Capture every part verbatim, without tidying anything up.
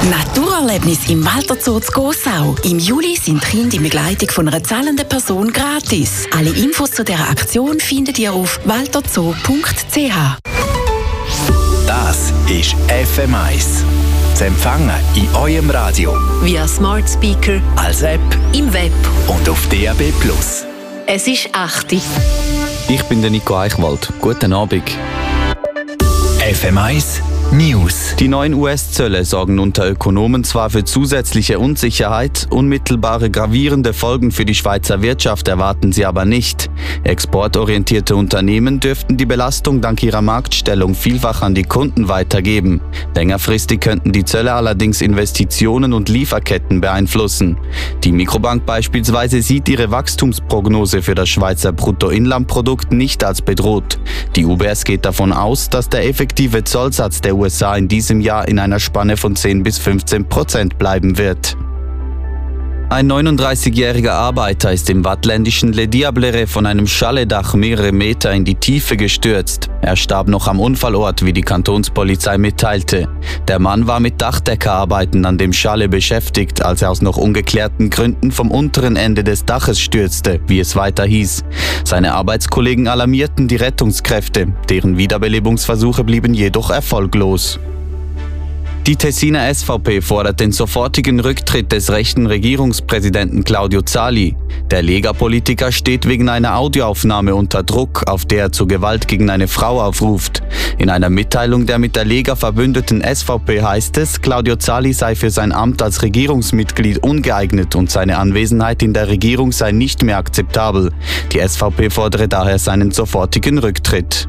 Naturerlebnis im Walter Zoo zu Gossau. Im Juli sind Kinder in Begleitung von einer zahlenden Person gratis. Alle Infos zu dieser Aktion findet ihr auf walterzoo punkt c h. Das ist F M eins. Zu empfangen in eurem Radio, via Smart Speaker, als App, im Web und auf D A B plus. Es ist acht Uhr. Ich bin der Nico Eichwald. Guten Abend. F M eins News. Die neuen U S-Zölle sorgen unter Ökonomen zwar für zusätzliche Unsicherheit, unmittelbare gravierende Folgen für die Schweizer Wirtschaft erwarten sie aber nicht. Exportorientierte Unternehmen dürften die Belastung dank ihrer Marktstellung vielfach an die Kunden weitergeben. Längerfristig könnten die Zölle allerdings Investitionen und Lieferketten beeinflussen. Die Mikrobank beispielsweise sieht ihre Wachstumsprognose für das Schweizer Bruttoinlandprodukt nicht als bedroht. Die U B S geht davon aus, dass der effektive Zollsatz der U S A in diesem Jahr in einer Spanne von zehn bis fünfzehn Prozent bleiben wird. Ein neununddreißigjähriger Arbeiter ist im wattländischen Le Diablere von einem Chaletdach mehrere Meter in die Tiefe gestürzt. Er starb noch am Unfallort, wie die Kantonspolizei mitteilte. Der Mann war mit Dachdeckerarbeiten an dem Chalet beschäftigt, als er aus noch ungeklärten Gründen vom unteren Ende des Daches stürzte, wie es weiter hieß. Seine Arbeitskollegen alarmierten die Rettungskräfte, deren Wiederbelebungsversuche blieben jedoch erfolglos. Die Tessiner S V P fordert den sofortigen Rücktritt des rechten Regierungspräsidenten Claudio Zali. Der Lega-Politiker steht wegen einer Audioaufnahme unter Druck, auf der er zur Gewalt gegen eine Frau aufruft. In einer Mitteilung der mit der Lega verbündeten S V P heißt es, Claudio Zali sei für sein Amt als Regierungsmitglied ungeeignet und seine Anwesenheit in der Regierung sei nicht mehr akzeptabel. Die S V P fordere daher seinen sofortigen Rücktritt.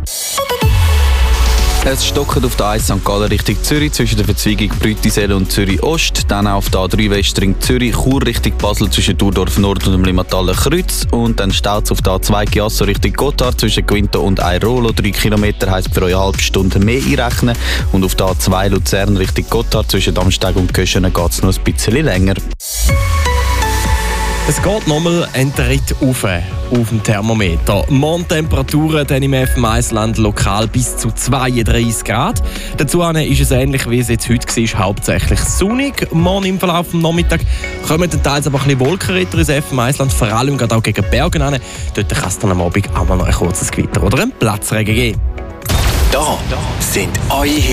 Es stockt auf der eins Sankt Gallen Richtung Zürich zwischen der Verzweigung Brütisel und Zürich Ost, dann auf der A drei Westring Zürich, Chur Richtung Basel zwischen Thurdorf Nord und dem Limataler Kreuz und dann staut es auf der A zwei Chiasso Richtung Gotthard zwischen Quinto und Airolo. Drei Kilometer heisst für euch eine halbe Stunde mehr einrechnen und auf der A zwei Luzern Richtung Gotthard zwischen Damsteg und Köschenen geht es noch ein bisschen länger. Es geht nochmal ein Tritt rauf auf dem Thermometer. Morgentemperaturen dann im F M eins-Land lokal bis zu zweiunddreißig Grad. Dazu ist es ähnlich wie es jetzt heute war, hauptsächlich sonnig. Morgen im Verlauf des Nachmittags kommen teils aber ein bisschen Wolkenritter ins F M eins-Land, vor allem gerade auch gegen Bergen an. Dort kann es dann am Abend auch mal noch ein kurzes Gewitter oder einen Platzregen geben. Da sind eure